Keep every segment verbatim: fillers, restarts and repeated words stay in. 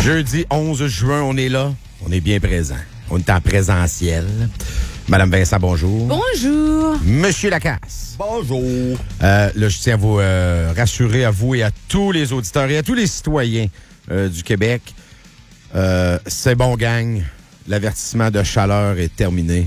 Jeudi onze juin, on est là. On est bien présent. On est en présentiel. Madame Vincent, bonjour. Bonjour. Monsieur Lacasse. Bonjour. Euh, là, je tiens à vous euh, rassurer, à vous et à tous les auditeurs et à tous les citoyens euh, du Québec. Euh, c'est bon, gang. L'avertissement de chaleur est terminé.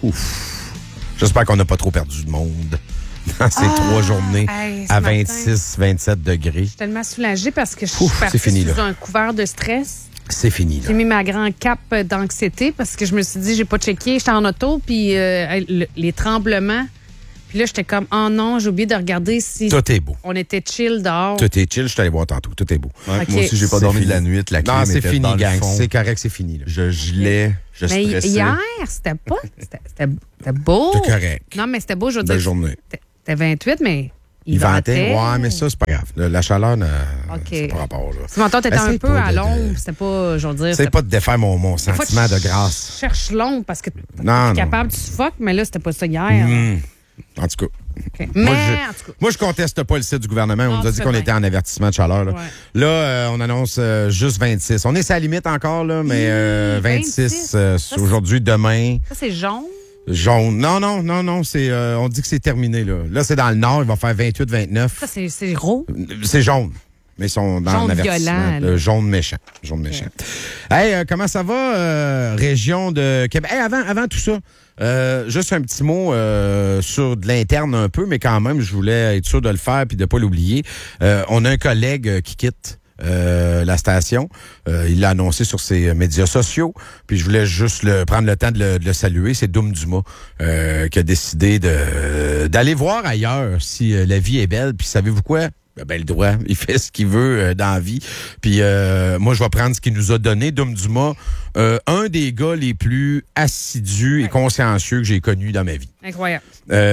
Ouf. J'espère qu'on n'a pas trop perdu de monde dans ces ah, trois journées hey, à vingt-six vingt-sept degrés. Je suis tellement soulagée parce que je suis Ouf, partie fini, sous là. un couvert de stress. C'est fini, là. J'ai mis ma grande cape d'anxiété parce que je me suis dit, j'ai pas checké, j'étais en auto, puis euh, le, les tremblements. Puis là, j'étais comme, oh non, j'ai oublié de regarder si Tout est beau. On était chill dehors. Tout est chill, je suis allé voir tantôt. Tout est beau. Ouais, Okay. Moi aussi, j'ai pas C'est dormi fini. de la nuit. La clim Non, c'est était fini, dans le gang. fond. C'est correct, c'est fini, là. Je gelais, je Mais stressais. hier, c'était pas. C'était, c'était, c'était beau. C'est correct. Non, mais c'était beau, je veux Belle dire. journée. C'était, c'était vingt-huit, mais. Il, Il ventait. ventait. Ouais, mais ça, c'est pas grave. La, la chaleur, ne, OK. c'est pas rapport, là. Si mon temps était Essaye un peu pas à de- l'ombre, de- c'était pas, je veux dire. Essaye pas de défaire mon, mon Des fois, sentiment tu de grâce. cherches l'ombre parce que tu Non, es non. capable, tu suffoques, mais là, c'était pas ça hier. Mmh. En tout cas. OK. Mais, Moi, en je, tout cas. moi, je conteste pas le site du gouvernement. On Non, nous a dit c'est qu'on bien. était en avertissement de chaleur. Là, Ouais. là euh, on annonce euh, juste vingt-six. On est sur la limite encore, là, mais euh, Mmh, vingt-six, vingt-six. euh, Ça, c'est- aujourd'hui, demain, Ça, c'est jaune. jaune. Non, non, non, non. C'est, euh, on dit que c'est terminé. Là, là c'est dans le nord. Il va faire vingt-huit vingt-neuf. Ça, c'est, c'est gros. C'est jaune. Mais ils sont dans Jaune l'avertissement. violent, là. Euh, jaune méchant. Jaune méchant. Hey, euh, comment ça va, euh, région de Québec? Hey, avant, avant tout ça, euh, juste un petit mot euh, sur de l'interne un peu, mais quand même, je voulais être sûr de le faire puis de pas l'oublier. Euh, on a un collègue euh, qui quitte euh, la station. Euh, il l'a annoncé sur ses médias sociaux. Puis je voulais juste le, prendre le temps de le, de le saluer. C'est Doum Dumas euh, qui a décidé de d'aller voir ailleurs si euh, la vie est belle. Puis savez-vous quoi? Ben, ben, le droit, il fait ce qu'il veut euh, dans la vie. Puis euh, moi, je vais prendre ce qu'il nous a donné. Doum Dumas, euh, un des gars les plus assidus et consciencieux que j'ai connus dans ma vie. Incroyable.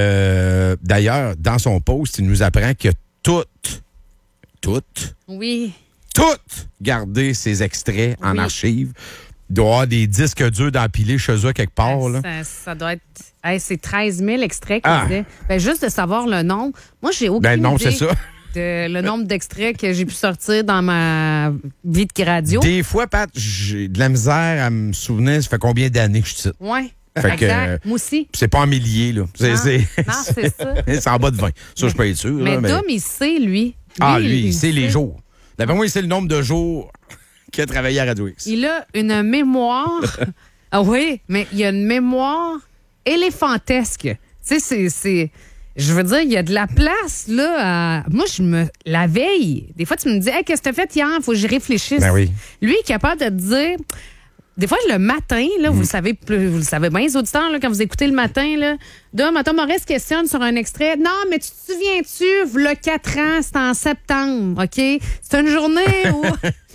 Euh, d'ailleurs, dans son post, il nous apprend que toutes, toutes, Oui. toutes gardé ses extraits en Oui. archive. Il doit y avoir des disques durs d'empilés chez eux quelque part. Là. Ça, ça doit être. Hey, c'est treize mille extraits qu'il Ah. disait. Ben, juste de savoir le nombre. Moi, j'ai aucune Ben non, idée c'est ça. de le nombre d'extraits que j'ai pu sortir dans ma vie de radio. Des fois, Pat, j'ai de la misère à me souvenir, ça fait combien d'années que je suis ici. Oui. Fait que, exact. euh, Moi aussi. C'est pas en milliers, là. C'est, Non. c'est, Non, c'est ça. c'est en bas de vingt. Ça, je peux être sûr. Mais là, mais- Dom, il sait, lui. Ah, lui, il sait sait. les jours. D'après moi, il sait le nombre de jours qu'il a travaillé à Radio X. Il a une mémoire. Ah oui, mais il a une mémoire éléphantesque. Tu sais, c'est, c'est. Je veux dire, il y a de la place, là. à- Moi, je me. La veille, des fois, tu me dis, hey, qu'est-ce que tu as fait hier? Faut que j'y réfléchisse. Ben oui. Lui, il est capable de te dire. Des fois, le matin, là, Mm. vous le savez, plus- vous le savez bien, les auditeurs, là, quand vous écoutez le matin, là, Dom, attends, Maurice questionne sur un extrait. Non, mais tu te souviens-tu, le quatre ans, c'était en septembre, OK? C'est une journée où.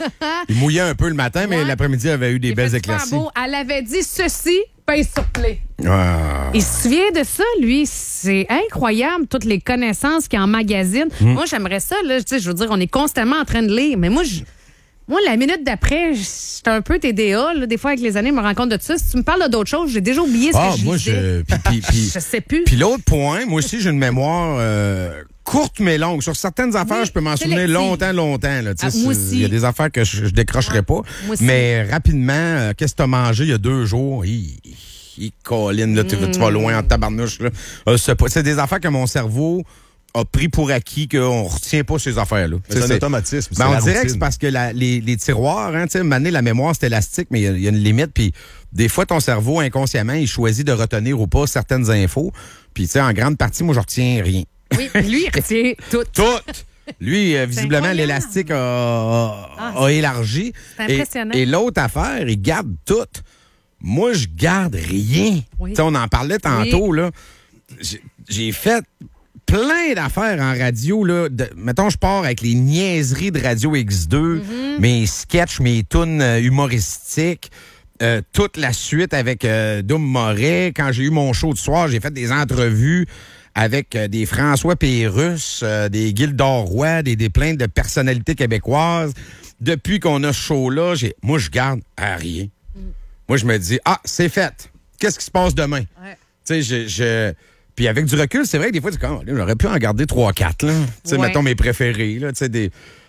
Il mouillait un peu le matin, mais Ouais. l'après-midi, il avait eu des Il belles fait super éclaircies. beau. Elle avait dit ceci, paye sur play. Ah. Il se souvient de ça, lui. C'est incroyable, toutes les connaissances qu'il emmagasine. Mm. Moi, j'aimerais ça, là. Tu sais, je veux dire, on est constamment en train de lire. Mais moi, je- moi la minute d'après, j'étais un peu T D A. Là. Des fois, avec les années, je me rends compte de ça. Si tu me parles d'autres choses, j'ai déjà oublié ce Ah, que je moi, lisais. je. Puis, puis, puis, Je sais plus. puis l'autre point, moi aussi, j'ai une mémoire euh, courte mais longue. Sur certaines affaires, Oui, je peux m'en souvenir sélective. longtemps, longtemps. Là. Tu sais, Ah, moi c'est- aussi. Il y a des affaires que je, je décrocherai pas. moi aussi. Mais rapidement, euh, qu'est-ce que tu as mangé il y a deux jours? Hi, hi, Colin, là, tu, tu vas loin en tabarnouche. Là. Euh, c'est pas- c'est des affaires que mon cerveau a pris pour acquis qu'on retient pas ces affaires-là. Mais C'est un automatisme. Ben, c'est on la dirait que routine. c'est parce que la- les, les tiroirs, hein, tu sais, maner la mémoire, c'est élastique, mais il y a- il y, a une limite. Puis des fois, ton cerveau, inconsciemment, il choisit de retenir ou pas certaines infos. Puis, tu sais, en grande partie, moi, je retiens rien. Oui, lui, il retient tout. Tout! Lui, euh, visiblement, incroyable. l'élastique a, a- Ah, a élargi. c'est Et- impressionnant. Et, l'autre affaire, il garde tout. Moi, je garde rien. Oui. Tu sais, on en parlait tantôt, là. J'ai- J'ai fait plein d'affaires en radio. Là. De- mettons, je pars avec les niaiseries de Radio X deux, Mm-hmm. mes sketchs, mes tunes euh, humoristiques, euh, toute la suite avec euh, Doum Moret. Quand j'ai eu mon show de soir, j'ai fait des entrevues avec euh, des François Pérusse, euh, des Gildor Roy, des, des plaintes de personnalités québécoises. Depuis qu'on a ce show-là, j'ai, moi, je garde à rien. Mm. Moi, je me dis, ah, c'est fait. Qu'est-ce qui se passe demain? Ouais. Tu sais, je... je Puis avec du recul, c'est vrai que des fois, tu dis, oh, j'aurais pu en garder trois quatre, là. Tu sais, Ouais. mettons mes préférés, là. Tu sais, des,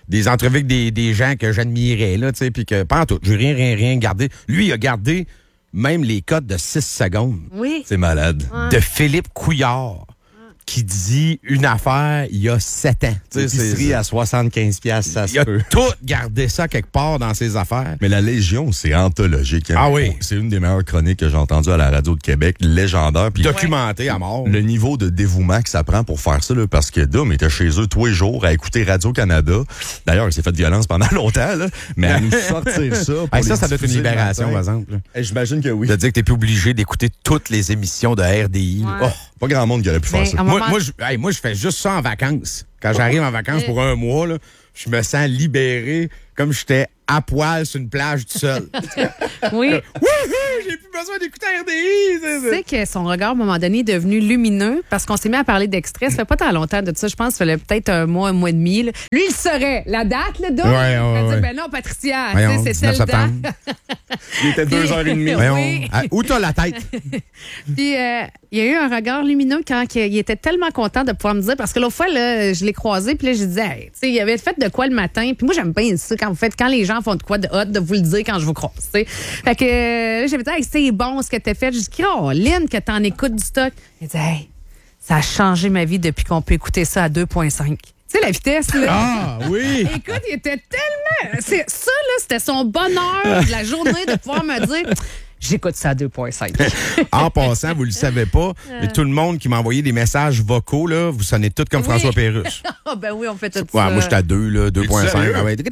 des entrevues avec des, des gens que j'admirais, là, tu sais, puis que, pas en tout, j'ai rien, rien, rien gardé. Lui, il a gardé même les codes de six secondes. Oui. C'est malade. Ouais. De Philippe Couillard, qui dit une affaire il y a sept ans. Tu sais, L'épicerie c'est- à soixante-quinze piastres, ça Il se a peut. tout gardé ça quelque part dans ses affaires. Mais la Légion, c'est anthologique. hein. Ah oui. C'est une des meilleures chroniques que j'ai entendues à la radio de Québec, légendaire. Puis Documenté à mort. le niveau de dévouement que ça prend pour faire ça, là, parce que Dom était chez eux tous les jours à écouter Radio-Canada. D'ailleurs, il s'est fait de violence pendant longtemps, là, mais à nous sortir ça. pour Hey, ça, les ça doit être une diffuser le libération, matin. par exemple. là. Hey, J'imagine que oui. De dire que t'es plus obligé d'écouter toutes les émissions de R D I. là. Ouais. Oh, Pas grand monde qui aurait pu Mais faire ça. à un Moi, moment- moi, je, hey, moi, je fais juste ça en vacances. Quand j'arrive en vacances pour un mois, là, je me sens libéré comme j'étais à poil sur une plage tout seul. Oui. Wouhou! J'ai plus besoin d'écouter R D I! c'est Tu ça. sais que son regard, à un moment donné, est devenu lumineux parce qu'on s'est mis à parler d'extrait. Ça fait pas tant longtemps de ça. Je pense que ça fait peut-être un mois, un mois et demi. là. Lui, il saurait. La date, le dos. Ouais, ouais, il va ouais. dire, ben non, Patricia, tu Voyons, sais, c'est dix-neuf tel temps. septembre. Il était deux heures et demie. Voyons. Oui. Ah, où t'as la tête? Puis euh, il y a eu un regard lumineux quand il était tellement content de pouvoir me dire, parce que l'autre fois, là, je l'ai croisé, puis là, je disais, hey, tu sais, il avait fait de quoi le matin, puis moi, j'aime bien ça quand vous faites, quand les gens font de quoi de hot, de vous le dire quand je vous croise, tu sais. Fait que euh, j'avais dit, hey, c'est bon ce que t'as fait. Je dis, Caroline, que t'en écoutes du stock. Il dit, hey, ça a changé ma vie depuis qu'on peut écouter ça à deux virgule cinq. Tu sais, la vitesse, là. Ah, oui! Écoute, il était tellement. C'est, ça, là, c'était son bonheur de la journée de pouvoir me dire, j'écoute ça à deux virgule cinq. En passant, vous le savez pas, mais tout le monde qui m'a envoyé des messages vocaux, là, vous sonnez tous comme Oui. François Pérusse. Ah, ben oui, on fait tout Ouais, ça. moi, j'étais à deux, là, deux virgule cinq. sérieux? Ah ouais.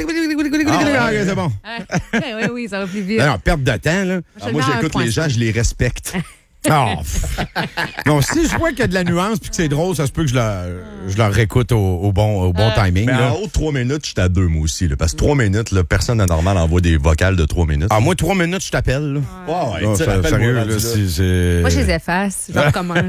Ah, ok, c'est bon. Oui, oui, oui, ça va plus vite. Non, non, perte de temps, là. Je Ah, le moi, mets à j'écoute un les point gens, je les respecte. Oh, pff. Non, si je vois qu'il y a de la nuance puis que c'est drôle, ça se peut que je leur, je leur réécoute au, au bon, au bon timing. Mais là. en haut de trois minutes, j'étais à deux, moi aussi. Là, parce que trois minutes, là, personne de normal envoie des vocales de trois minutes. Ah, moi, trois minutes, je t'appelle. là. ouais, Non, tu sais, ça- rappelle-moi sérieux, rendu là, là. c'est- c'est- Moi, je les efface. Je recommence.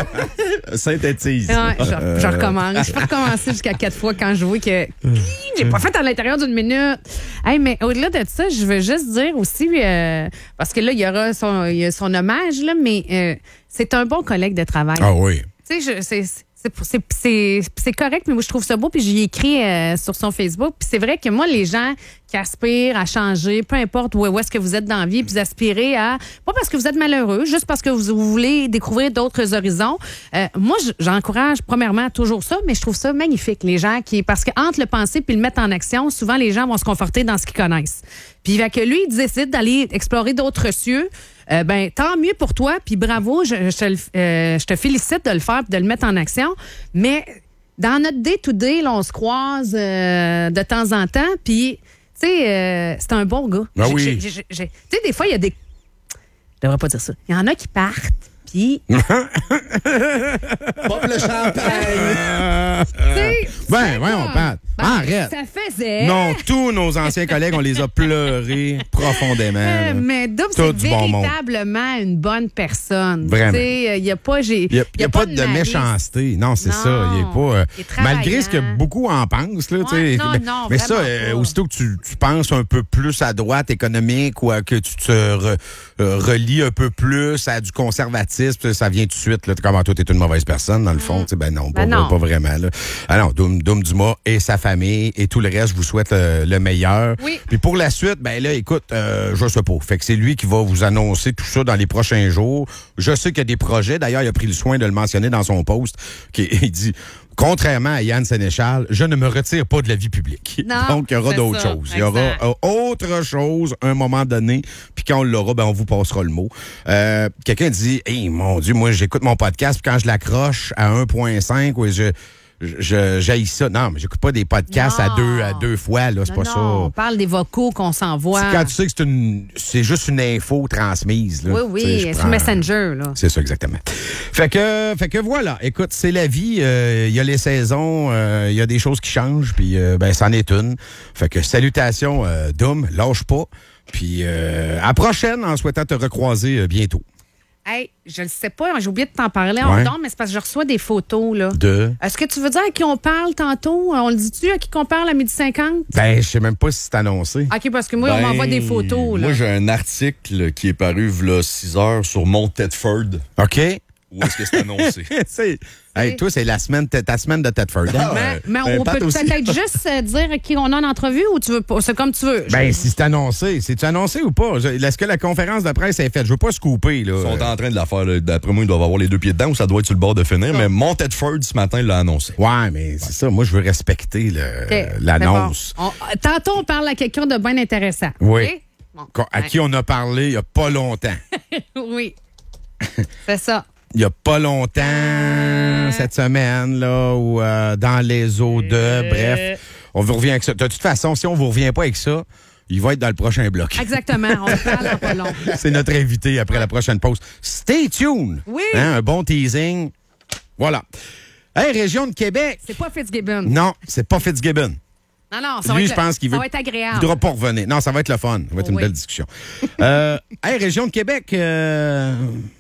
Synthétise. Ouais, je, je recommence. Je peux recommencer jusqu'à quatre fois quand je vois que Hi, j'ai pas fait à l'intérieur d'une minute. Hey, mais au-delà de ça, je veux juste dire aussi, euh, parce que là, il y aura son, il y a son hommage, là, mais euh, c'est un bon collègue de travail. Ah oui. Tu sais, je- c'est- c'est- c'est c'est- c'est correct, mais moi, je trouve ça beau, puis j'y ai écrit euh, sur son Facebook. Puis c'est vrai que moi, les gens qui aspirent à changer, peu importe où, où est-ce que vous êtes dans la vie, puis vous aspirez à, pas parce que vous êtes malheureux, juste parce que vous, vous voulez découvrir d'autres horizons. Euh, moi, j- j'encourage premièrement toujours ça, mais je trouve ça magnifique, les gens qui, parce que entre le penser puis le mettre en action, souvent les gens vont se conforter dans ce qu'ils connaissent. Puis fait que lui, il décide d'aller explorer d'autres cieux. Euh, ben tant mieux pour toi, puis bravo, je, je, te le- euh, je te félicite de le faire puis de le mettre en action. Mais dans notre day-to-day, là, on se croise euh, de temps en temps, puis tu sais, euh, c'est un bon gars. Ah J'ai- oui. j'ai- j'ai- j'ai- Tu sais, des fois, il y a des... Je devrais pas dire ça. Il y en a qui partent, puis... Pop le champagne! tu sais, Ben, c'est voyons, comme- Pat. Ben, Arrête. Ça faisait... Non, tous nos anciens collègues, on les a pleurés profondément. Euh, là. mais Dom, Tout c'est du bon monde. véritablement une bonne personne. Vraiment. Tu sais, il n'y a pas... j'ai- Il n'y a, il y a pas, de malice. méchanceté. Non, c'est Non. ça. Il est pas. euh, Il est travaillant. malgré ce que beaucoup en pensent, là, tu Ouais, sais. non, mais, non, mais ça, vraiment euh, pas. aussitôt que tu, tu penses un peu plus à droite économique ou à que tu te re- euh, relis un peu plus à du conservatisme, ça vient tout de suite. Là, comment toi, t'es une mauvaise personne, dans le fond. Tu sais, Ben non, pas, Ben non. pas vraiment. Là. Ah non, Doom, Doom Dumas et sa famille et tout le reste, je vous souhaite le, le meilleur. Oui. Puis pour la suite, ben là, écoute, euh, je sais pas. Fait que c'est lui qui va vous annoncer tout ça dans les prochains jours. Je sais qu'il y a des projets. D'ailleurs, il a pris le soin de le mentionner dans son post. Qui, il dit, contrairement à Yann Sénéchal, je ne me retire pas de la vie publique. Non, Donc, il y aura c'est d'autres ça, choses. Il y aura exact. euh, autre chose à un moment donné. Puis quand on l'aura, ben on vous passera le mot. Euh, quelqu'un dit, hey, mon Dieu, moi, j'écoute mon podcast, puis quand je l'accroche à un virgule cinq, oui, je... Je, j'haïs ça. Non, mais j'écoute pas des podcasts à Non. deux, à deux fois, là. C'est Non, pas non, ça. on parle des vocaux qu'on s'envoie. C'est quand tu sais que c'est une, c'est juste une info transmise. Là. Oui, Tu sais, je oui, sur prends- Messenger, là. C'est ça, exactement. Fait que, fait que voilà. Écoute, c'est la vie. euh, Il y a les saisons, euh, il y a des choses qui changent, puis euh, ben, c'en est une. Fait que salutations, euh, Dom, lâche pas. Puis euh, à la prochaine, en souhaitant te recroiser euh, bientôt. Hey, je ne sais pas, j'ai oublié de t'en parler Ouais. en don, mais c'est parce que je reçois des photos, là. De. Est-ce que tu veux dire à qui on parle tantôt? On le dit-tu à qui qu'on parle à midi cinquante? Ben, je sais même pas si c'est annoncé. OK, parce que moi, on Ben, m'envoie des photos, là. Moi, j'ai un article qui est paru v'là six heures sur Mount Tedford, OK? Ou est-ce que c'est annoncé? c'est, hey, toi, c'est la semaine, ta semaine de Tedford. Hein? Mais, mais ben, on Pat peut aussi. peut-être juste euh, dire qui on a en entrevue ou tu veux pas? C'est comme tu veux. Ben, si c'est annoncé, c'est-tu annoncé ou pas? Je- Est-ce que la conférence de presse est faite? Je veux pas scooper, là. Ils sont en train de la faire. Là. D'après moi, ils doivent avoir les deux pieds dedans ou ça doit être sur le bord de finir. Mais mon Tedford, ce matin, l'a annoncé. Ouais, mais c'est ça. Moi, je veux respecter le- OK, l'annonce. c'est bon. On- tantôt, on parle à quelqu'un de bien intéressant. Oui. OK? Bon. Qu'on- À qui on a parlé il y a pas longtemps. Oui. C'est ça. Il y a pas longtemps, cette semaine, là, ou euh, dans les eaux de, bref. On vous revient avec ça. De toute façon, si on vous revient pas avec ça, il va être dans le prochain bloc. Exactement. On en parle en pas long. C'est notre invité après la prochaine pause. Stay tuned! Oui. Hein, un bon teasing. Voilà. Hey, région de Québec. C'est pas Fitzgibbon. Non, c'est pas Fitzgibbon. Non, non, ça Lui, va je être, pense qu'il ça veut. va être Il agréable. voudra pas revenir. Non, ça va être le fun. Ça va être une Oui. belle discussion. euh, hey, région de Québec. euh,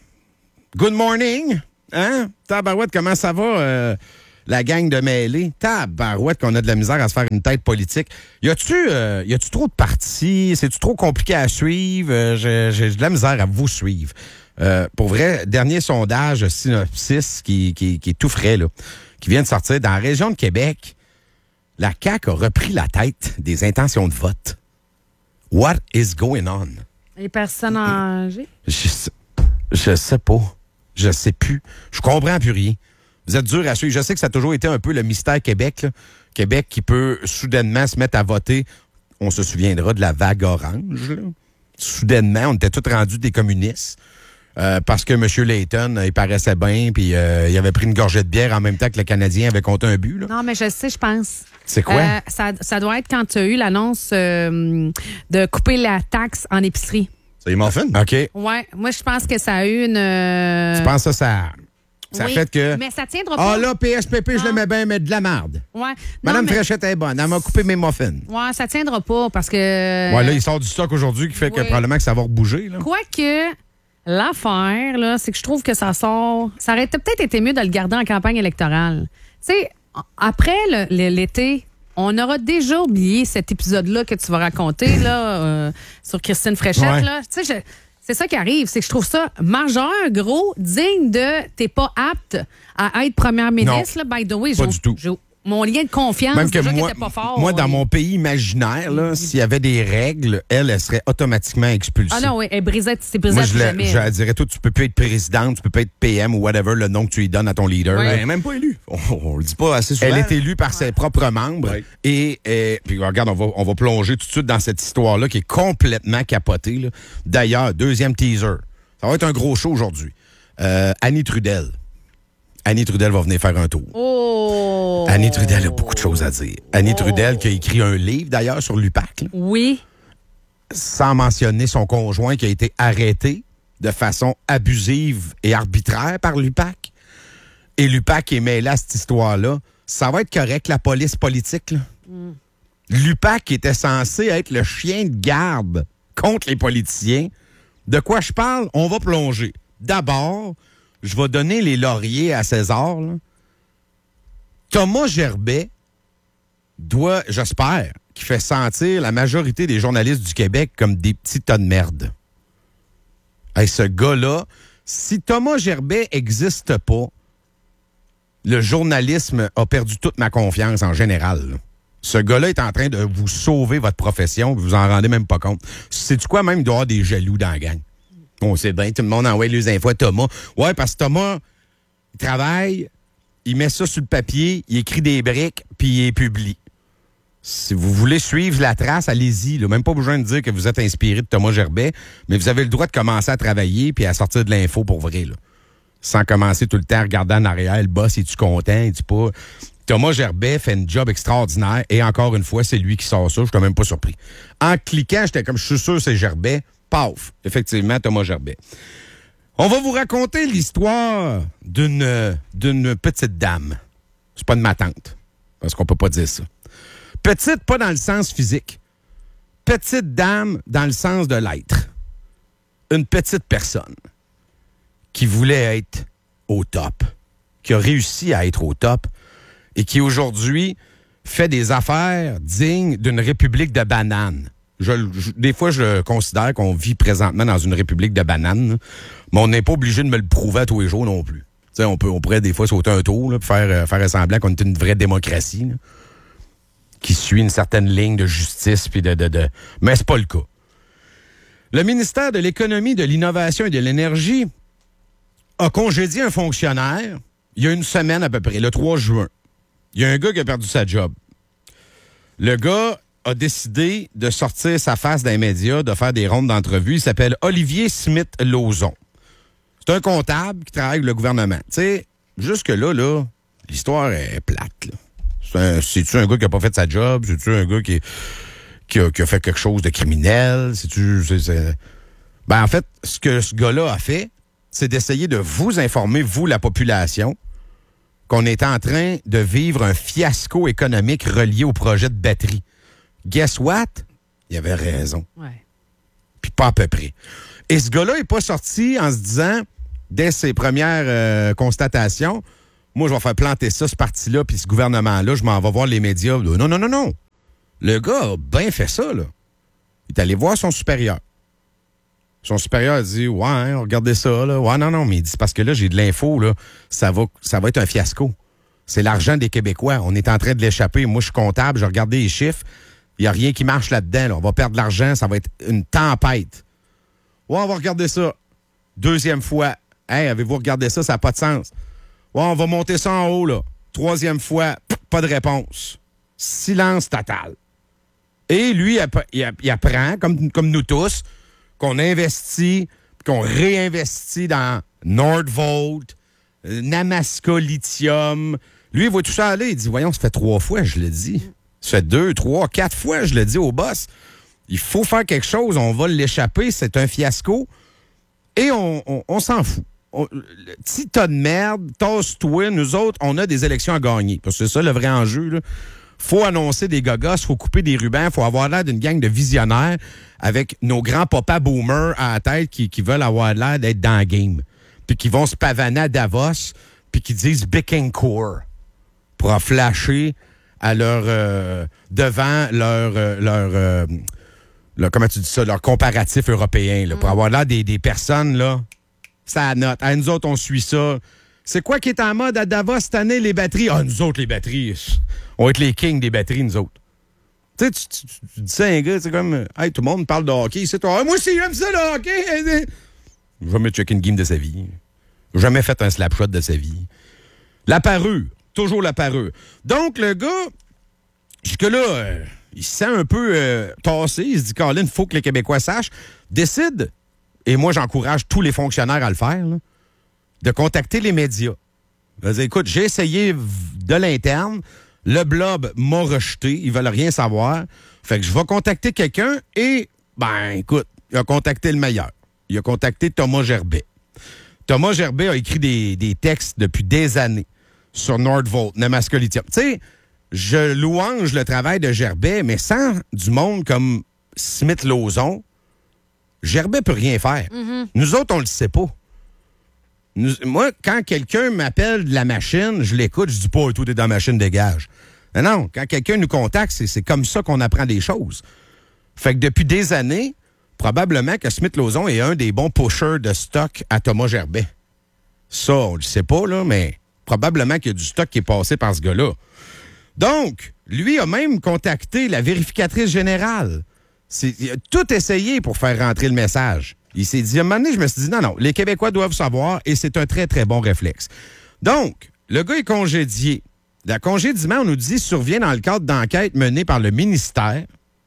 Good morning. Hein? Tabarouette, comment ça va, euh, la gang de mêlés? Tabarouette, qu'on a de la misère à se faire une tête politique. Y a-tu euh, y a-tu trop de partis? C'est-tu trop compliqué à suivre? Euh, j'ai, j'ai de la misère à vous suivre. Euh, pour vrai, dernier sondage Synopsis qui, qui, qui est tout frais, là, qui vient de sortir dans la région de Québec. La C A Q a repris la tête des intentions de vote. What is going on? Les personnes âgées? Je sais, je sais pas. Je sais plus. Je comprends plus rien. Vous êtes dur à suivre. Je sais que ça a toujours été un peu le mystère Québec. Là. Québec qui peut soudainement se mettre à voter. On se souviendra de la vague orange. Là. Soudainement, on était tous rendus des communistes. Euh, parce que M. Layton, il paraissait bien, puis euh, il avait pris une gorgée de bière en même temps que le Canadien avait compté un but. Là. Non, mais je sais, je pense. C'est quoi? Euh, ça, ça doit être quand tu as eu l'annonce euh, de couper la taxe en épicerie. Ça y est, m'en fait? OK. Ouais, moi, je pense que ça a eu une. euh, Tu penses que ça, ça, ça oui, a fait que... Mais ça tiendra pas. Ah là, P S P P, je Non. le mets bien, mais de la merde. Ouais. Non, Madame mais- Fréchette est bonne. Elle m'a coupé mes muffins. Ouais, ça tiendra pas parce que. Ouais, là, il sort du stock aujourd'hui qui fait que oui. probablement que ça va rebouger. Là. Quoique, l'affaire, là, c'est que je trouve que ça sort. Ça aurait peut-être été mieux de le garder en campagne électorale. Tu sais, après le- le- l'été, on aura déjà oublié cet épisode-là que tu vas raconter là, euh, sur Christine Fréchette. Ouais. Là. Tu sais, je- c'est ça qui arrive, c'est que je trouve ça majeur, gros, digne de t'es pas apte à être première ministre. Là, by the way, pas j'ai- du tout. j'ai- mon lien de confiance, Même que déjà, qui moi, était pas fort. moi, dans il- mon pays imaginaire, là, s'il y avait des règles, elle, elle serait automatiquement expulsée. Ah non, oui, elle brisait, c'est brisé Moi, à je, tout la- jamais. je la dirais, toi, tu peux plus être présidente, tu peux pas être P M ou whatever le nom que tu lui donnes à ton leader. Ouais. là. Elle n'est même pas élue. On, on le dit pas assez souvent. Elle est élue par ses propres membres. Ouais. Et, et- puis regarde, on va, on va plonger tout de suite dans cette histoire-là qui est complètement capotée. là. D'ailleurs, deuxième teaser. Ça va être un gros show aujourd'hui. Euh, Annie Trudel. Annie Trudel va venir faire un tour. Oh! Annie Trudel a beaucoup de choses à dire. Annie Trudel qui a écrit un livre d'ailleurs sur l'U P A C, là, Oui. sans mentionner son conjoint qui a été arrêté de façon abusive et arbitraire par l'U P A C. Et l'U P A C est mêlé à cette histoire-là. Ça va être correct, la police politique. là. L'U P A C était censé être le chien de garde contre les politiciens. De quoi je parle? On va plonger. D'abord, je vais donner les lauriers à César. là. Thomas Gerbet doit, j'espère, qui fait sentir la majorité des journalistes du Québec comme des petits tas de merde. Hey, ce gars-là, si Thomas Gerbet n'existe pas, le journalisme a perdu toute ma confiance en général. là. Ce gars-là est en train de vous sauver votre profession, vous vous en rendez même pas compte. Sais-tu quoi, même, il doit y avoir des jaloux dans la gang. On sait bien, tout le monde envoie les infos à Thomas. Ouais, parce que Thomas, il travaille, il met ça sur le papier, il écrit des briques, puis il publie. Si vous voulez suivre la trace, allez-y. Là. Même pas besoin de dire que vous êtes inspiré de Thomas Gerbet, mais vous avez le droit de commencer à travailler puis à sortir de l'info pour vrai. Là. Sans commencer tout le temps à regarder en arrière, le boss, es-tu content, es-tu pas... Thomas Gerbet fait un job extraordinaire et encore une fois, c'est lui qui sort ça. Je suis quand même pas surpris. En cliquant, j'étais comme, je suis sûr c'est Gerbet. Paf! Effectivement, Thomas Gerbet. On va vous raconter l'histoire d'une d'une petite dame. C'est pas de ma tante, parce qu'on peut pas dire ça. Petite, pas dans le sens physique. Petite dame dans le sens de l'être. Une petite personne qui voulait être au top, qui a réussi à être au top et qui aujourd'hui fait des affaires dignes d'une république de bananes. Je, je, des fois, je considère qu'on vit présentement dans une république de bananes, là, mais on n'est pas obligé de me le prouver à tous les jours non plus. T'sais, on peut, on pourrait des fois sauter un tour, là, puis faire, euh, faire semblant qu'on est une vraie démocratie, là, qui suit une certaine ligne de justice, puis de, de, de... Mais c'est pas le cas. Le ministère de l'Économie, de l'Innovation et de l'Énergie a congédié un fonctionnaire il y a une semaine à peu près, le trois juin. Il y a un gars qui a perdu sa job. Le gars a décidé de sortir sa face dans les médias, de faire des rondes d'entrevue. Il s'appelle Olivier Smith-Lauzon. C'est un comptable qui travaille avec le gouvernement. Tu sais, jusque-là, là, l'histoire est plate. Là. C'est un, c'est-tu un gars qui a pas fait sa job? C'est-tu un gars qui, qui, a, qui a fait quelque chose de criminel? C'est-tu... C'est, c'est... Ben, en fait, ce que ce gars-là a fait, c'est d'essayer de vous informer, vous, la population, qu'on est en train de vivre un fiasco économique relié au projet de batterie. Guess what? Il avait raison. Ouais. Puis pas à peu près. Et ce gars-là n'est pas sorti en se disant, dès ses premières euh, constatations, moi, je vais faire planter ça, ce parti-là, puis ce gouvernement-là, je m'en vais voir les médias. Non, non, non, non. Le gars a bien fait ça, là. Il est allé voir son supérieur. Son supérieur a dit, ouais, hein, regardez ça, là. Ouais, non, non, mais il dit, parce que là, j'ai de l'info, là. Ça va, ça va être un fiasco. C'est l'argent des Québécois. On est en train de l'échapper. Moi, je suis comptable, j'ai regardé les chiffres. Il n'y a rien qui marche là-dedans, là. On va perdre de l'argent, ça va être une tempête. Ouais, on va regarder ça. Deuxième fois. Hey, avez-vous regardé ça? Ça n'a pas de sens. Ouais, on va monter ça en haut, là. Troisième fois, pas de réponse. Silence total. Et lui, il, il apprend, comme, comme nous tous, qu'on investit, qu'on réinvestit dans Nordvolt, Namaska Lithium. Lui, il voit tout ça aller. Il dit, voyons, ça fait trois fois, je le dis. Ça fait deux, trois, quatre fois, je le dis au boss. Il faut faire quelque chose, on va l'échapper, c'est un fiasco. Et on, on, on s'en fout. On, le petit tas de merde, tasse-toi, nous autres, on a des élections à gagner. Parce que c'est ça le vrai enjeu, là. Faut annoncer des gogos, faut couper des rubans, faut avoir l'air d'une gang de visionnaires avec nos grands papas boomers à la tête qui, qui veulent avoir l'air d'être dans le game. Puis qui vont se pavaner à Davos, puis qui disent Bécancour pour en flasher à leur euh, devant leur euh, leur, euh, leur comment tu dis ça, leur comparatif européen, là, mm. pour avoir l'air des, des personnes, là, ça note. À nous autres, on suit ça. C'est quoi qui est en mode à Davos cette année, les batteries? Ah, nous autres, les batteries, on va être les kings des batteries, nous autres. Tu sais, tu, tu, tu dis ça à un gars, c'est comme, hey, tout le monde parle de hockey, c'est toi. Ah, moi aussi, j'aime ça, le hockey. Jamais checké une game de sa vie. Jamais fait un slap shot de sa vie. La parure. Toujours la parure. Donc, le gars, jusque-là, euh, il se sent un peu euh, tassé. Il se dit, Colin, il faut que les Québécois sachent. Décide, et moi, j'encourage tous les fonctionnaires à le faire, là, de contacter les médias. Dire, écoute, j'ai essayé de l'interne. Le blob m'a rejeté. Ils veulent rien savoir. Fait que je vais contacter quelqu'un et, ben, écoute, il a contacté le meilleur. Il a contacté Thomas Gerbet. Thomas Gerbet a écrit des, des textes depuis des années sur Nordvolt, Namaska Lithium. Tu sais, je louange le travail de Gerbet, mais sans du monde comme Smith-Lauzon, Gerbet peut rien faire. Mm-hmm. Nous autres, on le sait pas. Nous, moi, quand quelqu'un m'appelle de la machine, je l'écoute, je dis pas, tout est dans la machine, dégage. Non, non, quand quelqu'un nous contacte, c'est, c'est comme ça qu'on apprend des choses. Fait que depuis des années, probablement que Smith-Lauzon est un des bons pushers de stock à Thomas Gerbet. Ça, on le sait pas, là, mais probablement qu'il y a du stock qui est passé par ce gars-là. Donc, lui a même contacté la vérificatrice générale. C'est, il a tout essayé pour faire rentrer le message. Il s'est dit, à un moment donné, je me suis dit, non, non, les Québécois doivent savoir, et c'est un très, très bon réflexe. Donc, le gars est congédié. Le congédiement, on nous dit, survient dans le cadre d'enquêtes menées par le ministère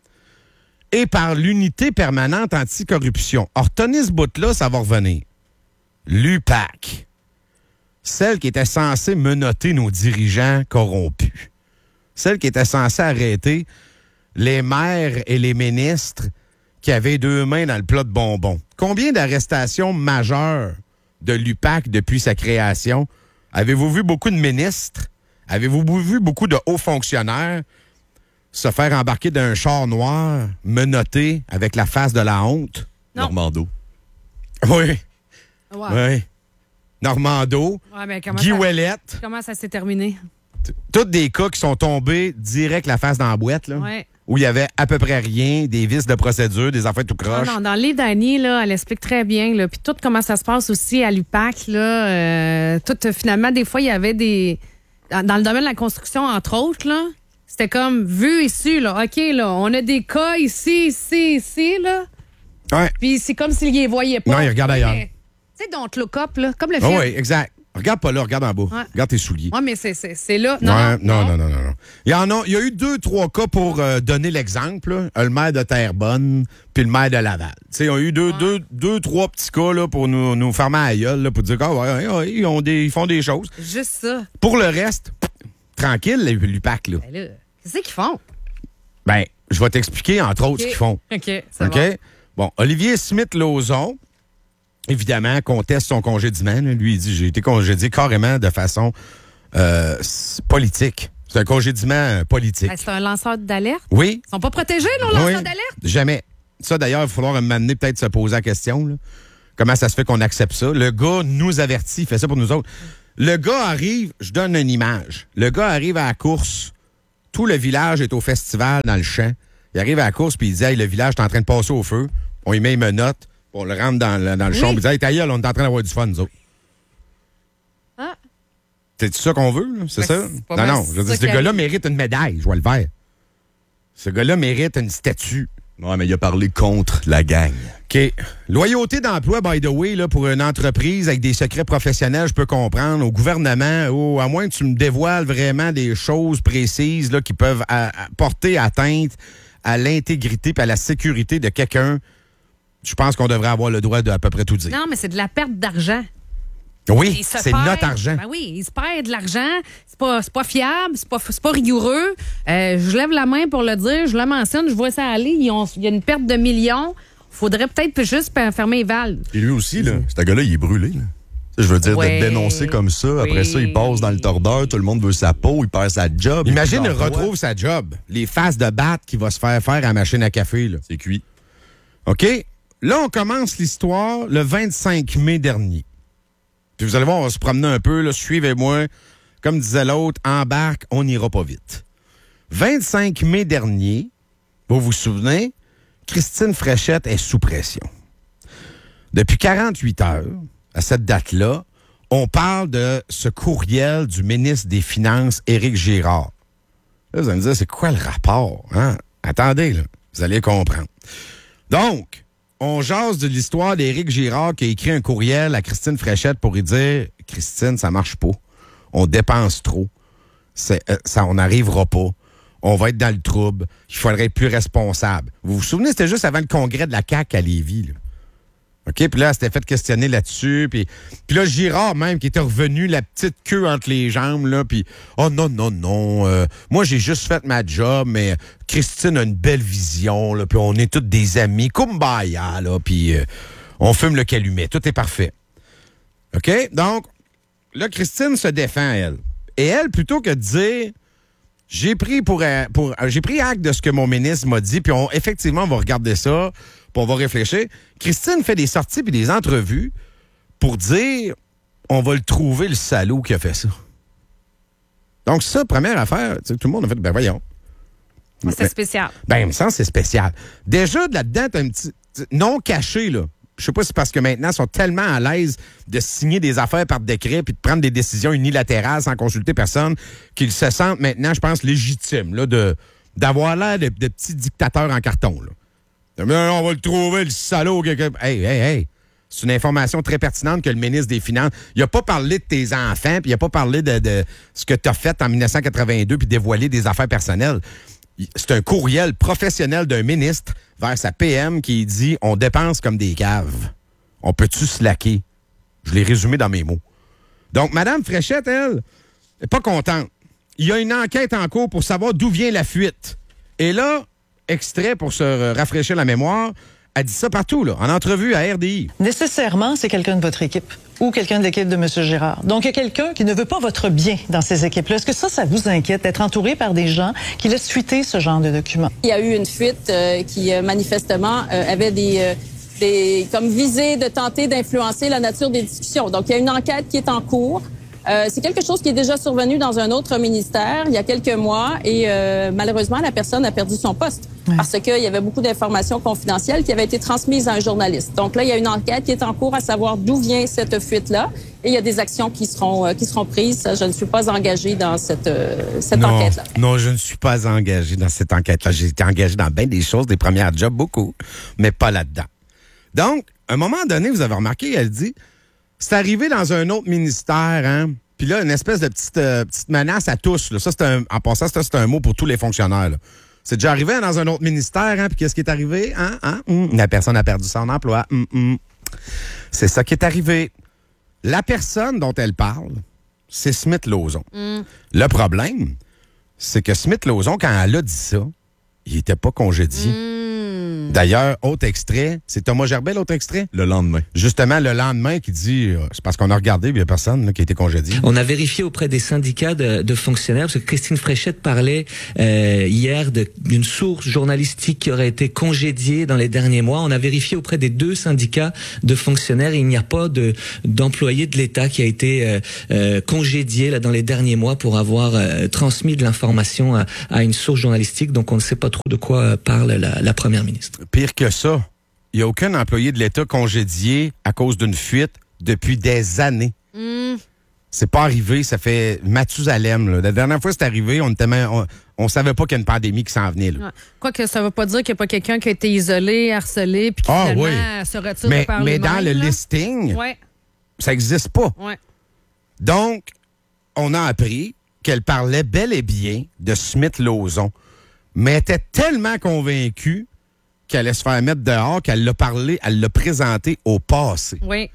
et par l'unité permanente anticorruption. Alors, tenez ce bout-là, ça va revenir. L'U P A C. Celle qui était censée menotter nos dirigeants corrompus. Celle qui était censée arrêter les maires et les ministres qui avaient deux mains dans le plat de bonbons. Combien d'arrestations majeures de l'U P A C depuis sa création? Avez-vous vu beaucoup de ministres? Avez-vous vu beaucoup de hauts fonctionnaires se faire embarquer d'un char noir, menotté avec la face de la honte? Non. Normando. Oui. Ouais. Oui. Normando. Ouais, mais comment Guy ça, Ouellette. Comment ça s'est terminé? Tous des cas qui sont tombés direct la face dans la boîte, là. Ouais. où il y avait à peu près rien, des vices de procédure, des affaires tout croches. Non, non, dans le livre d'Annie, là, elle explique très bien, là, puis tout comment ça se passe aussi à l'U P A C, là, euh, tout, finalement, des fois, il y avait des... Dans, dans le domaine de la construction, entre autres, là, c'était comme vu ici, là, OK, là, on a des cas ici, ici, ici, là, Ouais. puis c'est comme s'ils les voyaient pas. Non, ils regardent ailleurs. Tu sais, don't look up, là, comme le Oh, film. oui, exact. Regarde pas là, regarde en bas. Ouais. Regarde tes souliers. Oui, mais c'est, c'est, c'est là. Non, Ouais, non, non, non, non, non, non. Il y en a, il y a eu deux, trois cas pour euh, donner l'exemple. Là. Le maire de Terrebonne puis le maire de Laval. Tu sais, ils ont eu deux, Ouais. deux, deux, trois petits cas là, pour nous, nous fermer à la gueule, là, pour dire qu'ils ouais, ouais, ils, ont des, ils font des choses. Juste ça. Pour le reste, pff, tranquille, l'U P A C. Là. Ben là, qu'est-ce qu'ils font? Ben, je vais t'expliquer, entre autres, OK. ce qu'ils font. OK, c'est OK? bon. Bon, Olivier Smith-Lauzon, évidemment, conteste son congédiement. Là. Lui, il dit, j'ai été congédié carrément de façon euh, politique. C'est un congédiement euh, politique. Ben, c'est un lanceur d'alerte. Oui. Ils sont pas protégés, nos lanceurs Oui. d'alerte? Jamais. Ça, d'ailleurs, il va falloir m'amener peut-être se poser la question. Là. Comment ça se fait qu'on accepte ça? Le gars nous avertit, il fait ça pour nous autres. Le gars arrive, je donne une image. Le gars arrive à la course, tout le village est au festival dans le champ. Il arrive à la course, puis il dit, hey, le village est en train de passer au feu. On y met une menotte, on le rentre dans le, dans le Oui. champ, puis il dit, hey, ta gueule, on est en train d'avoir du fun, nous autres. Ah. C'est ça qu'on veut, là? C'est Ben, ça? c'est pas Non, mal non. Je veux ça dire, ce qui gars-là arrive. mérite une médaille, je vois le vert. Ce gars-là mérite une statue. Ouais, mais il a parlé contre la gang. OK. Loyauté d'emploi, by the way, là, pour une entreprise avec des secrets professionnels, je peux comprendre. Au gouvernement, oh, à moins que tu me dévoiles vraiment des choses précises là, qui peuvent à- à porter atteinte à l'intégrité et à la sécurité de quelqu'un, je pense qu'on devrait avoir le droit de à peu près tout dire. Non, mais c'est de la perte d'argent. Oui, Il se c'est perd. notre argent. Ben oui, il se perd de l'argent. C'est pas, c'est pas fiable, c'est pas, c'est pas rigoureux. Euh, je lève la main pour le dire, je le mentionne, je vois ça aller. Ils ont- Il y a une perte de millions. Faudrait peut-être juste fermer les valves. Et lui aussi, là, ce gars-là, il est brûlé. Là. Je veux dire, Ouais. d'être dénoncé comme ça, après Oui. ça, il passe dans le tordeur, tout le monde veut sa peau, il perd sa job. Imagine, il il retrouve sa job. Les faces de batte qu'il va se faire faire à la machine à café. Là. C'est cuit. OK? Là, on commence l'histoire le vingt-cinq mai dernier. Puis vous allez voir, on va se promener un peu, là, suivez-moi. Comme disait l'autre, embarque, on n'ira pas vite. vingt-cinq mai dernier, vous vous souvenez, Christine Fréchette est sous pression. Depuis quarante-huit heures, à cette date-là, on parle de ce courriel du ministre des Finances, Éric Girard. Là, vous allez me dire, c'est quoi le rapport? Hein? Attendez, là, vous allez comprendre. Donc, on jase de l'histoire d'Éric Girard qui a écrit un courriel à Christine Fréchette pour lui dire « Christine, ça marche pas. On dépense trop. C'est, euh, ça, on n'arrivera pas. On va être dans le trouble. Il faudrait être plus responsable. » Vous vous souvenez, c'était juste avant le congrès de la C A Q à Lévis, là. OK? Puis là, elle s'était fait questionner là-dessus. Puis, puis là, Girard, même, qui était revenu la petite queue entre les jambes, là. Puis, oh non, non, non. euh, moi, j'ai juste fait ma job, mais Christine a une belle vision, là. Puis on est tous des amis. Kumbaya, là. Puis euh, on fume le calumet. Tout est parfait. OK? Donc, là, Christine se défend, elle. Et elle, plutôt que de dire, j'ai pris pour, euh, pour euh, j'ai pris acte de ce que mon ministre m'a dit, puis on, effectivement, on va regarder ça, puis on va réfléchir. Christine fait des sorties puis des entrevues pour dire, on va le trouver, le salaud qui a fait ça. Donc, ça, première affaire, tu sais, tout le monde a fait, ben voyons. Moi, c'est spécial. Ben, il me semble que c'est spécial. Déjà, de là-dedans, t'as un petit non caché, là. Je sais pas si c'est parce que maintenant, ils sont tellement à l'aise de signer des affaires par décret puis de prendre des décisions unilatérales sans consulter personne qu'ils se sentent maintenant, je pense, légitimes, là, de, d'avoir l'air de, de petits dictateurs en carton, là. Mais on va le trouver, le salaud. Hey, hey, hey. C'est une information très pertinente que le ministre des Finances... Il n'a pas parlé de tes enfants, puis il n'a pas parlé de, de ce que tu as fait en dix-neuf cent quatre-vingt-deux puis dévoilé des affaires personnelles. C'est un courriel professionnel d'un ministre vers sa P M qui dit « On dépense comme des caves. On peut-tu slacker? » Je l'ai résumé dans mes mots. Donc, Mme Fréchette, elle, n'est pas contente. Il y a une enquête en cours pour savoir d'où vient la fuite. Et là, extrait pour se rafraîchir la mémoire, elle dit ça partout, là, en entrevue à R D I. Nécessairement, c'est quelqu'un de votre équipe ou quelqu'un de l'équipe de M. Girard. Donc, il y a quelqu'un qui ne veut pas votre bien dans ces équipes-là. Est-ce que ça, ça vous inquiète d'être entouré par des gens qui laissent fuiter ce genre de documents? Il y a eu une fuite euh, qui, euh, manifestement, euh, avait des, euh, des, comme visée de tenter d'influencer la nature des discussions. Donc, il y a une enquête qui est en cours. Euh, c'est quelque chose qui est déjà survenu dans un autre ministère il y a quelques mois et euh, malheureusement, la personne a perdu son poste ouais. parce qu'il y avait beaucoup d'informations confidentielles qui avaient été transmises à un journaliste. Donc là, il y a une enquête qui est en cours à savoir d'où vient cette fuite-là et il y a des actions qui seront, euh, qui seront prises. Je ne suis pas engagée dans cette, euh, cette non, enquête-là. Non, je ne suis pas engagée dans cette enquête-là. J'ai été engagée dans bien des choses, des premières jobs, beaucoup, mais pas là-dedans. Donc, à un moment donné, vous avez remarqué, elle dit... C'est arrivé dans un autre ministère, hein? Puis là, une espèce de petite, euh, petite menace à tous. Là. Ça, c'est un, en passant, ça, c'est un mot pour tous les fonctionnaires. Là. C'est déjà arrivé dans un autre ministère, hein? Puis qu'est-ce qui est arrivé? Hein? Hein? Hum. La personne a perdu son emploi. Hum, hum. C'est ça qui est arrivé. La personne dont elle parle, c'est Smith-Lauzon. Mm. Le problème, c'est que Smith-Lauzon, quand elle a dit ça, il n'était pas congédié. Mm. D'ailleurs, autre extrait, c'est Thomas Gerbet, l'autre extrait? Le lendemain. Justement, le lendemain, qui dit, euh, c'est parce qu'on a regardé, il n'y a personne là, qui a été congédié. On a vérifié auprès des syndicats de, de fonctionnaires, parce que Christine Fréchette parlait euh, hier de, d'une source journalistique qui aurait été congédiée dans les derniers mois. On a vérifié auprès des deux syndicats de fonctionnaires et il n'y a pas de, d'employé de l'État qui a été euh, euh, congédié là, dans les derniers mois pour avoir euh, transmis de l'information à, à une source journalistique. Donc, on ne sait pas trop de quoi parle la, la première ministre. Pire que ça, il n'y a aucun employé de l'État congédié à cause d'une fuite depuis des années. Mm. C'est pas arrivé, ça fait Mathusalem. Là. La dernière fois que c'est arrivé, on était même, on, on savait pas qu'il y a une pandémie qui s'en venait. Là. Ouais. Quoique ça ne veut pas dire qu'il n'y a pas quelqu'un qui a été isolé, harcelé, puis qui ah, finalement oui. se retire mais, par Mais lui-même, dans le là. listing, ouais. ça n'existe pas. Ouais. Donc, on a appris qu'elle parlait bel et bien de Smith-Lauzon, mais elle était tellement convaincue qu'elle allait se faire mettre dehors, qu'elle l'a parlé, elle l'a présenté au passé. Oui.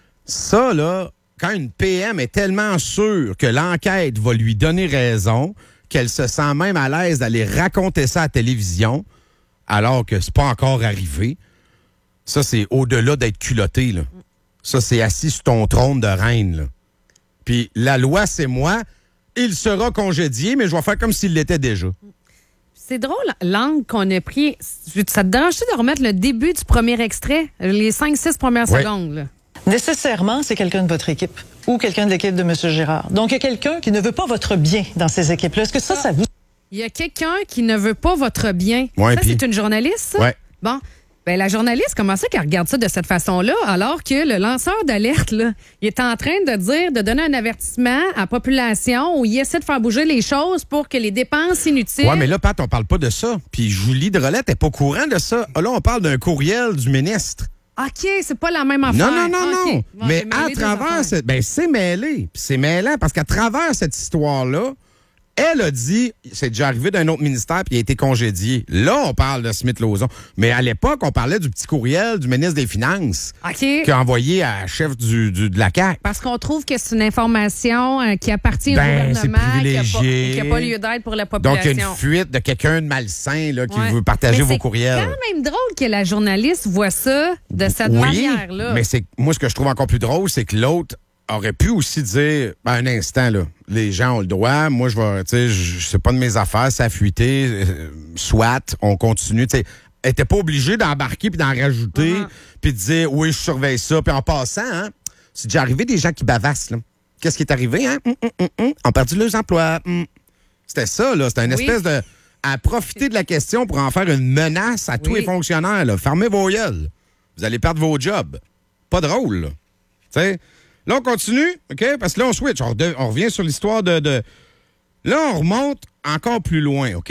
Ça, là, quand une P M est tellement sûre que l'enquête va lui donner raison, qu'elle se sent même à l'aise d'aller raconter ça à la télévision, alors que c'est pas encore arrivé, ça, c'est au-delà d'être culotté, là. Ça, c'est assis sur ton trône de reine, là. Puis la loi, c'est moi, il sera congédié, mais je vais faire comme s'il l'était déjà. C'est drôle, l'angle qu'on a pris. Ça te dérange-tu de remettre le début du premier extrait, les cinq six premières oui. secondes? Là? Nécessairement, c'est quelqu'un de votre équipe ou quelqu'un de l'équipe de M. Girard. Donc, il y a quelqu'un qui ne veut pas votre bien dans ces équipes-là. Est-ce que ça, ça vous... Il y a quelqu'un qui ne veut pas votre bien. Ouais, ça, pis... c'est une journaliste, ça? Oui. Bon. Ben, la journaliste, comment ça qu'elle regarde ça de cette façon-là, alors que le lanceur d'alerte, là, il est en train de dire, de donner un avertissement à la population où il essaie de faire bouger les choses pour que les dépenses inutiles... Oui, mais là, Pat, on parle pas de ça. Puis Julie Drolette n'est pas au courant de ça. Là, on parle d'un courriel du ministre. OK, c'est pas la même affaire. Non, non, non, okay. non. Bon, mais à travers... Cette... Ben, c'est mêlé. Puis c'est mêlant parce qu'à travers cette histoire-là, elle a dit, c'est déjà arrivé d'un autre ministère puis il a été congédié. Là, on parle de Smith-Lauzon. Mais à l'époque, on parlait du petit courriel du ministre des Finances okay. qui a envoyé à la chef du, du, de la C A Q. Parce qu'on trouve que c'est une information euh, qui appartient ben, au gouvernement, qui n'a pas, pas lieu d'être pour la population. Donc, il y a une fuite de quelqu'un de malsain là, qui ouais. veut partager mais vos courriels. C'est quand même drôle que la journaliste voit ça de cette oui, manière-là. Mais c'est moi, ce que je trouve encore plus drôle, c'est que l'autre aurait pu aussi dire, ben, un instant, là, les gens ont le droit, moi, je vais, tu sais, je c'est pas de mes affaires, ça a fuité, euh, soit, on continue, tu sais. Elle était pas obligée d'embarquer puis d'en rajouter, uh-huh. puis de dire, oui, je surveille ça, puis en passant, hein, c'est déjà arrivé des gens qui bavassent, là. Qu'est-ce qui est arrivé, hein? Hum, hum, hum, hum. On a perdu leurs emplois. Hum. C'était ça, là, c'était une oui. espèce de, à profiter de la question pour en faire une menace à oui. tous les fonctionnaires, là. Fermez vos gueules. Vous allez perdre vos jobs. Pas drôle, là. Tu sais? Là, on continue, OK? Parce que là, on switch. On, de, on revient sur l'histoire de, de... Là, on remonte encore plus loin, OK?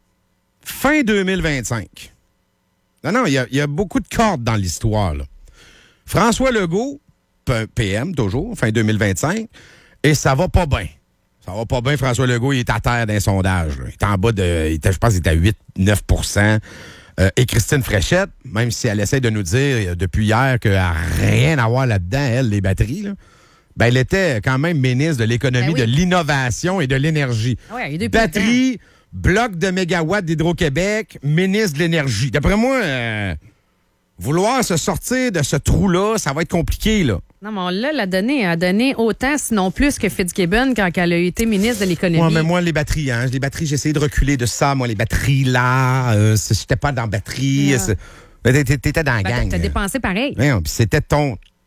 Fin deux mille vingt-cinq. Non, non, il y, y a beaucoup de cordes dans l'histoire, là. François Legault, P M, toujours, fin deux mille vingt-cinq, et ça va pas bien. Ça va pas bien, François Legault, il est à terre d'un sondage. Là. Il est en bas de... Il était, je pense qu'il était à huit neuf pour cent. Euh, et Christine Fréchette, même si elle essaie de nous dire depuis hier qu'elle n'a rien à voir là-dedans, elle, les batteries, là, ben, elle était quand même ministre de l'économie, ben oui. de l'innovation et de l'énergie. Ouais, batterie, bloc de mégawatts d'Hydro-Québec, ministre de l'énergie. D'après moi, euh, vouloir se sortir de ce trou-là, ça va être compliqué, là. Non, mais on l'a la donné. Elle a donné autant, sinon plus, que Fitzgibbon quand elle a été ministre de l'économie. Ouais, mais moi, les batteries, hein. Les batteries, j'ai essayé de reculer de ça. Moi, les batteries, là, euh, j'étais pas dans la batterie. Yeah. T'étais dans la ben, gang. T'as dépensé pareil. Ouais, puis c'était ton,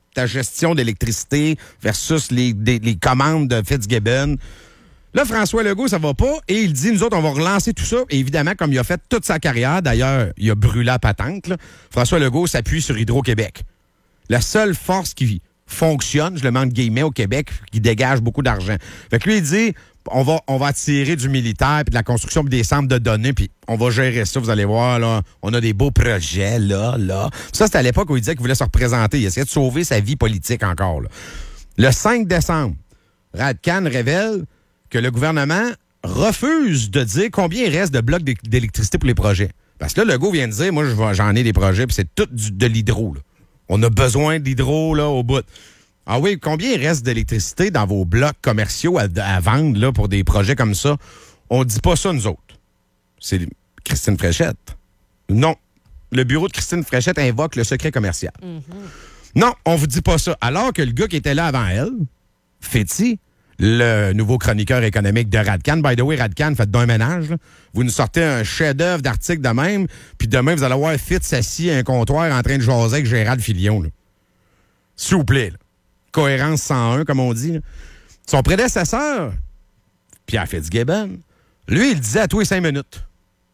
ta gestion d'électricité versus les, des, les commandes de Fitzgibbon. Là, François Legault, ça va pas, et il dit, nous autres, on va relancer tout ça. Et évidemment, comme il a fait toute sa carrière, d'ailleurs, il a brûlé la patente, là, François Legault s'appuie sur Hydro-Québec. La seule force qui fonctionne, je le mets entre guillemets, au Québec, qui dégage beaucoup d'argent. Fait que lui, il dit, on va, on va attirer du militaire, puis de la construction, puis des centres de données, puis on va gérer ça, vous allez voir, là, on a des beaux projets, là, là. Ça, c'était à l'époque où il disait qu'il voulait se représenter. Il essayait de sauver sa vie politique encore, là. Le cinq décembre, Radcan révèle que le gouvernement refuse de dire combien il reste de blocs d'électricité pour les projets. Parce que là, Legault vient de dire, moi, j'en ai des projets, puis c'est tout du, de l'hydro, là. On a besoin d'hydro, là, au bout. Ah oui, combien il reste d'électricité dans vos blocs commerciaux à, à vendre, là, pour des projets comme ça? On dit pas ça, nous autres. C'est Christine Fréchette. Non. Le bureau de Christine Fréchette invoque le secret commercial. Mm-hmm. Non, on vous dit pas ça. Alors que le gars qui était là avant elle, Féti, le nouveau chroniqueur économique de Radcan. By the way, Radcan, faites d'un ménage. Là. Vous nous sortez un chef-d'œuvre d'article de même, puis demain, vous allez voir Fitz assis à un comptoir en train de jaser avec Gérald Filion. Là. S'il vous plaît. Là. Cohérence cent un, comme on dit. Là. Son prédécesseur, Pierre Fitzgibbon, lui, il disait à tous les cinq minutes.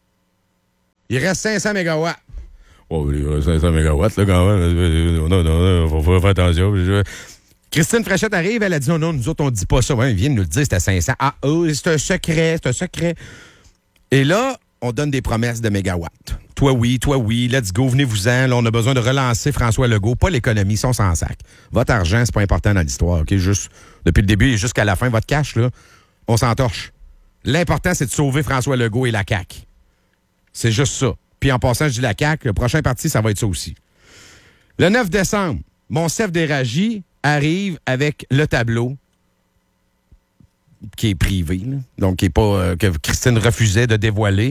Il reste cinq cents mégawatts. Oh, il reste cinq cents mégawatts, là, quand même. Non, non, il faut faire attention. Christine Fréchette arrive, elle a dit non, non, nous autres, on ne dit pas ça. Ouais, ils viennent nous le dire, c'était cinq cents. Ah, oh, c'est un secret, c'est un secret. Et là, on donne des promesses de mégawatts. Toi, oui, toi, oui, let's go, venez-vous-en. Là, on a besoin de relancer François Legault, pas l'économie, ils sont sans sac. Votre argent, c'est pas important dans l'histoire, OK? Juste, depuis le début et jusqu'à la fin, votre cash, là, on s'entorche. L'important, c'est de sauver François Legault et la C A Q. C'est juste ça. Puis en passant, je dis la C A Q, le prochain parti, ça va être ça aussi. Le neuf décembre, Monsef Déragi arrive avec le tableau qui est privé, là, donc qui est pas euh, que Christine refusait de dévoiler,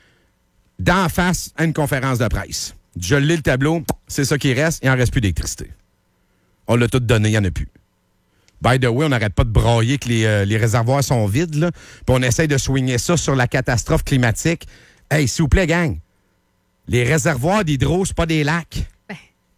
d'en face à une conférence de presse. Je lis le tableau, c'est ça qui reste, il n'en reste plus d'électricité. On l'a tout donné, il n'y en a plus. By the way, on n'arrête pas de brailler que les, euh, les réservoirs sont vides, là, puis on essaye de swinguer ça sur la catastrophe climatique. Hey, s'il vous plaît, gang, les réservoirs d'hydro, c'est pas des lacs. Ben.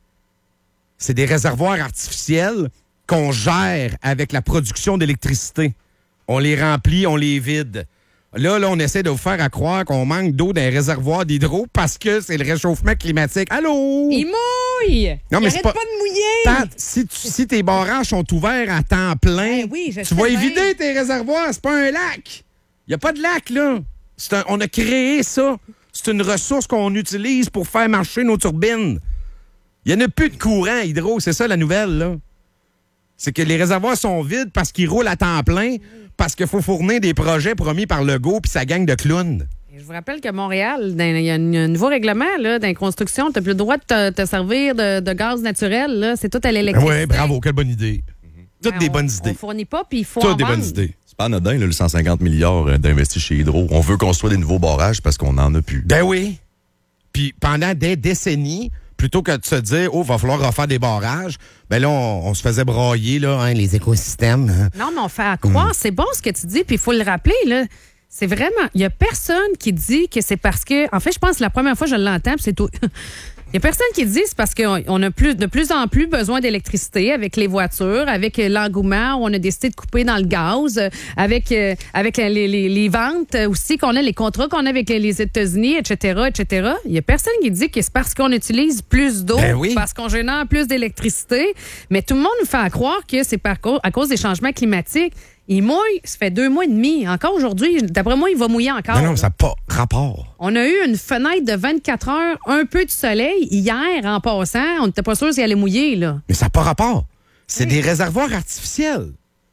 C'est des réservoirs artificiels qu'on gère avec la production d'électricité. On les remplit, on les vide. Là, là, on essaie de vous faire à croire qu'on manque d'eau dans les réservoirs d'hydro parce que c'est le réchauffement climatique. Allô? Il mouille! Non, mais il c'est arrête pas... pas de mouiller! Pat, si, tu, si tes barrages sont ouverts à temps plein, Ben oui, je tu sais vas bien. évider tes réservoirs. C'est pas un lac. Il n'y a pas de lac, là. C'est un... On a créé ça. C'est une ressource qu'on utilise pour faire marcher nos turbines. Il n'y en a plus de courant hydro. C'est ça, la nouvelle, là. C'est que les réservoirs sont vides parce qu'ils roulent à temps plein, parce qu'il faut fournir des projets promis par Legault puis sa gang de clowns. Je vous rappelle que Montréal, dans- il y a un un nouveau règlement là, dans les constructions. Tu n'as plus le droit de te, te servir de, de gaz naturel. Là. C'est tout à l'électricité. Oui, bravo, quelle bonne idée. Toutes Ben, des on- bonnes On idées. ne fournit pas, puis il faut en Toutes des vendre. bonnes idées. C'est pas anodin, là, le cent cinquante milliards euh, d'investis chez Hydro. On veut construire des nouveaux barrages parce qu'on n'en a plus. Ben oui. Puis pendant des décennies, plutôt que de se dire, oh, va falloir refaire des barrages, ben là, on, on se faisait brailler, là, hein, les écosystèmes. Hein. Non, mais on fait à croire. Mm. C'est bon ce que tu dis, puis il faut le rappeler, là. C'est vraiment... Il n'y a personne qui dit que c'est parce que... En fait, je pense que la première fois que je l'entends, puis c'est tout... Il n'y a personne qui dit c'est parce qu'on on a plus, de plus en plus besoin d'électricité avec les voitures, avec euh, l'engouement où on a décidé de couper dans le gaz, euh, avec, euh, avec euh, les, les, les ventes aussi qu'on a, les contrats qu'on a avec euh, les États-Unis, et cetera, et cetera. Il n'y a personne qui dit que c'est parce qu'on utilise plus d'eau, Ben oui. parce qu'on génère plus d'électricité, mais tout le monde nous fait à croire que c'est par co- à cause des changements climatiques. Il mouille, ça fait deux mois et demi. Encore aujourd'hui, d'après moi, il va mouiller encore. Non, non, là. ça n'a pas rapport. On a eu une fenêtre de vingt-quatre heures, un peu de soleil. Hier, en passant, on n'était pas sûr s'il allait mouiller, là. Mais ça n'a pas rapport. C'est Oui. des réservoirs artificiels.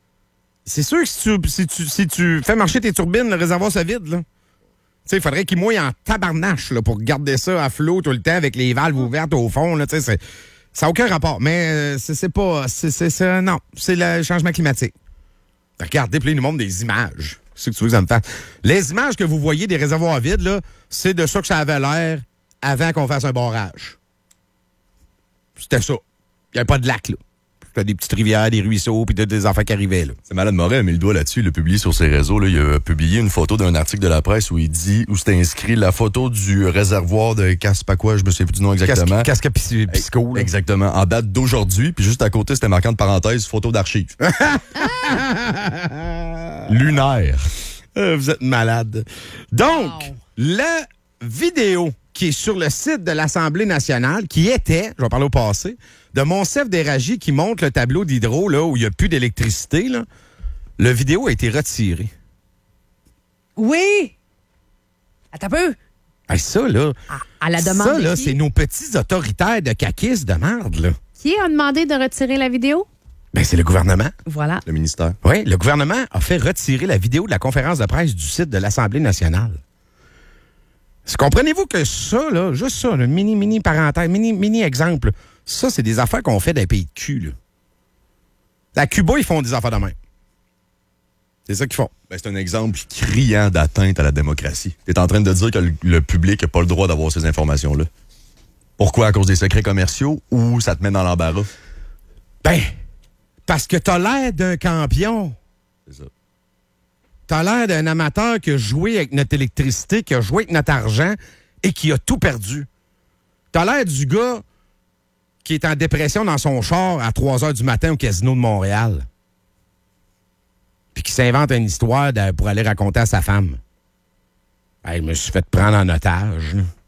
C'est sûr que si tu, si, tu, si tu fais marcher tes turbines, le réservoir se vide, là. Tu sais, il faudrait qu'il mouille en tabarnache, là, pour garder ça à flot tout le temps avec les valves ouvertes au fond, là. Tu sais, c'est- ça n'a aucun rapport. Mais euh, c'est c'est pas... c'est c'est- c'est- non, c'est le changement climatique. Regardez, puis là, il nous montre des images. C'est ce que tu veux que ça me fasse. Les images que vous voyez des réservoirs vides, là, c'est de ça que ça avait l'air avant qu'on fasse un barrage. C'était ça. Il n'y avait pas de lac, là. T'as des petites rivières, des ruisseaux, puis des enfants qui arrivaient, là. C'est malade, Moret a mis le doigt là-dessus, il l'a publié sur ses réseaux. Là. Il a publié une photo d'un article de la presse où il dit, où c'était inscrit la photo du réservoir de Caspaquois, je me souviens plus du nom exactement. Casque Pisco. Exactement. En date d'aujourd'hui, puis juste à côté, c'était marquant de parenthèse, photo d'archives. Lunaire. Euh, vous êtes malade. Donc, Wow. la vidéo qui est sur le site de l'Assemblée nationale, qui était, je vais parler au passé, de Monsef Déragi qui montre le tableau d'hydro là où il n'y a plus d'électricité, là, le vidéo a été retiré. Oui! Attends un peu. Hey, ça, là, À, à la demande ça, de là, qui? c'est nos petits autoritaires de caquistes de merde, là. Qui a demandé de retirer la vidéo? Ben, c'est le gouvernement. Voilà. Le ministère. Oui, le gouvernement a fait retirer la vidéo de la conférence de presse du site de l'Assemblée nationale. Comprenez-vous que ça, là, juste ça, le mini, mini parenthèse, mini, mini exemple, ça, c'est des affaires qu'on fait d'un pays de cul, là. À Cuba, ils font des affaires de même. C'est ça qu'ils font. Ben, c'est un exemple criant d'atteinte à la démocratie. Tu es en train de dire que le, le public n'a pas le droit d'avoir ces informations-là. Pourquoi? À cause des secrets commerciaux ou ça te met dans l'embarras? Ben, parce que t'as l'air d'un campion. C'est ça. T'as l'air d'un amateur qui a joué avec notre électricité, qui a joué avec notre argent et qui a tout perdu. T'as l'air du gars qui est en dépression dans son char à trois heures du matin au Casino de Montréal. Puis qui s'invente une histoire de- pour aller raconter à sa femme. Hey, je me suis fait prendre en otage. là.